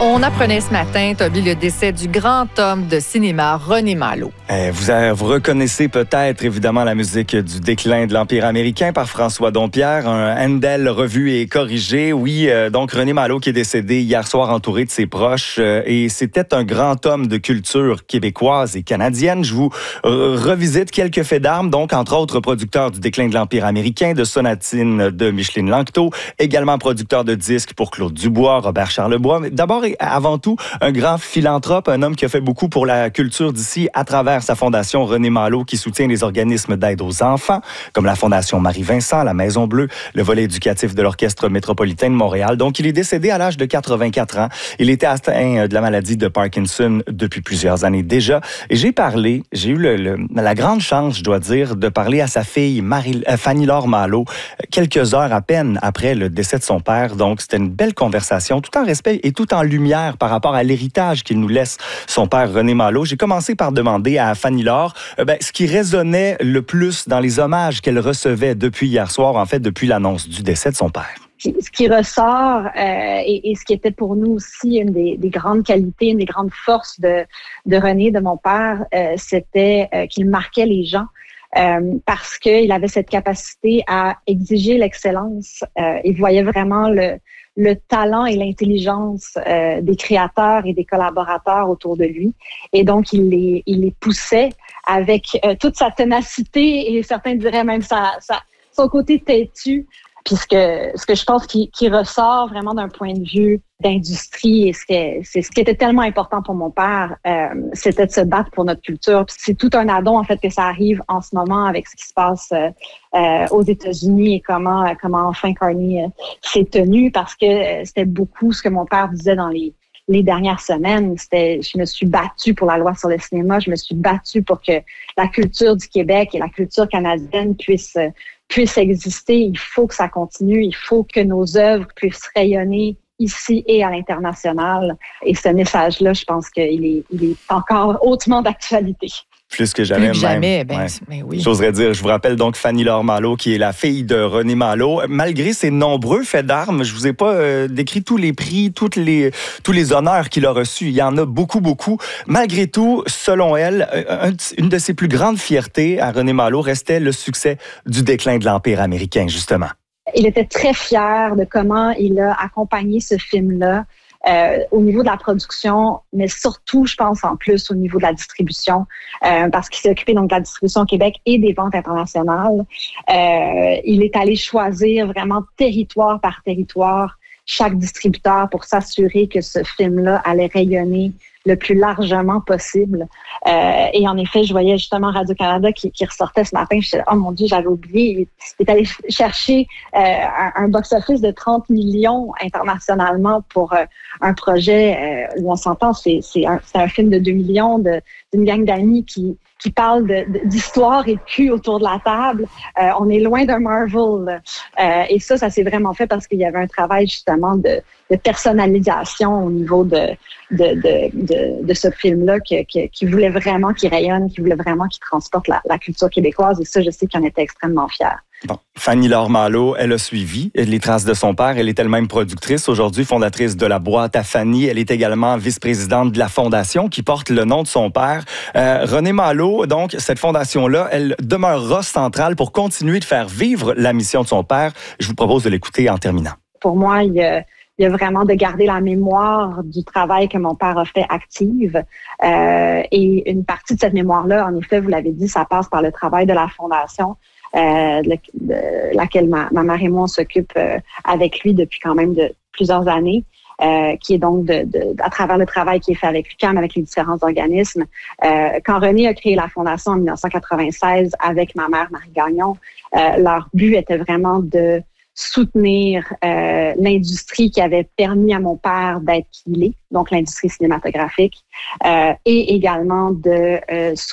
On apprenait ce matin, Toby, le décès du grand homme de cinéma, René Malo. Vous reconnaissez peut-être évidemment la musique du déclin de l'Empire américain par François Dompierre, un Handel revu et corrigé. Oui, donc René Malo qui est décédé hier soir entouré de ses proches. Et c'était un grand homme de culture québécoise et canadienne. Je vous revisite quelques faits d'armes, donc entre autres producteur du déclin de l'Empire américain, de sonatines de Micheline Lanctot, également producteur de disques pour Claude Dubois, Robert Charlebois. Mais d'abord et avant tout, un grand philanthrope, un homme qui a fait beaucoup pour la culture d'ici à travers sa fondation René Malo qui soutient les organismes d'aide aux enfants, comme la Fondation Marie-Vincent, la Maison Bleue, le volet éducatif de l'Orchestre métropolitain de Montréal. Donc, il est décédé à l'âge de 84 ans. Il était atteint de la maladie de Parkinson depuis plusieurs années déjà. Et j'ai eu la grande chance, je dois dire, de parler à sa fille Fanny-Laure Malo quelques heures à peine après le décès de son père. Donc, c'était une belle conversation, tout en respect et tout en lumière par rapport à l'héritage qu'il nous laisse, son père René Malo. J'ai commencé par demander à Fanny-Laure ce qui résonnait le plus dans les hommages qu'elle recevait depuis hier soir, en fait, depuis l'annonce du décès de son père. Ce qui ressort et ce qui était pour nous aussi une des grandes qualités, une des grandes forces de René, de mon père, c'était qu'il marquait les gens. Parce qu'il avait cette capacité à exiger l'excellence. Il voyait vraiment le talent et l'intelligence des créateurs et des collaborateurs autour de lui. Et donc, il les poussait avec toute sa ténacité et certains diraient même son côté têtu. Puis ce que je pense qui ressort vraiment d'un point de vue d'industrie et c'est ce qui était tellement important pour mon père, c'était de se battre pour notre culture. Puis c'est tout un addon en fait que ça arrive en ce moment avec ce qui se passe aux États-Unis et comment enfin Carney s'est tenu parce que c'était beaucoup ce que mon père disait dans les dernières semaines. Je me suis battue pour la loi sur le cinéma, je me suis battue pour que la culture du Québec et la culture canadienne puisse exister. Il faut que ça continue. Il faut que nos œuvres puissent rayonner ici et à l'international. Et ce message-là, je pense qu'il est encore hautement d'actualité. Plus que jamais. Plus que jamais, oui. J'oserais dire, je vous rappelle donc Fanny-Laure Malo, qui est la fille de René Malo. Malgré ses nombreux faits d'armes, je vous ai pas décrit tous les prix, tous les honneurs qu'il a reçus. Il y en a beaucoup, beaucoup. Malgré tout, selon elle, une de ses plus grandes fiertés à René Malo restait le succès du déclin de l'Empire américain, justement. Il était très fier de comment il a accompagné ce film-là. Au niveau de la production, mais surtout, je pense, en plus, au niveau de la distribution, parce qu'il s'est occupé donc de la distribution au Québec et des ventes internationales. Il est allé choisir vraiment territoire par territoire chaque distributeur pour s'assurer que ce film-là allait rayonner le plus largement possible. Et en effet, je voyais justement Radio-Canada qui ressortait ce matin. Je disais, oh mon Dieu, j'avais oublié. Il est allé chercher un box-office de 30 millions internationalement pour un projet où on s'entend, c'est un film de 2 millions d'une gang d'amis qui parle d'histoire et de cul autour de la table. On est loin d'un Marvel. Et ça s'est vraiment fait parce qu'il y avait un travail justement de personnalisation au niveau de ce film-là qui voulait vraiment qu'il rayonne, qui voulait vraiment qu'il transporte la culture québécoise. Et ça, je sais qu'il en était extrêmement fier. Bon. Fanny-Laure Malo, elle a suivi les traces de son père. Elle est elle-même productrice, aujourd'hui fondatrice de la Boîte à Fanny. Elle est également vice-présidente de la fondation qui porte le nom de son père. René Malo, donc, cette fondation-là, elle demeurera centrale pour continuer de faire vivre la mission de son père. Je vous propose de l'écouter en terminant. Pour moi, il y a vraiment de garder la mémoire du travail que mon père a fait active. Et une partie de cette mémoire-là, en effet, vous l'avez dit, ça passe par le travail de la fondation. De laquelle ma mère et moi on s'occupe avec lui depuis quand même de plusieurs années, qui est donc à travers le travail qui est fait avec l'UQAM, avec les différents organismes. Quand René a créé la fondation en 1996 avec ma mère Marie Gagnon, leur but était vraiment de soutenir l'industrie qui avait permis à mon père d'être qui il est, donc l'industrie cinématographique, et également de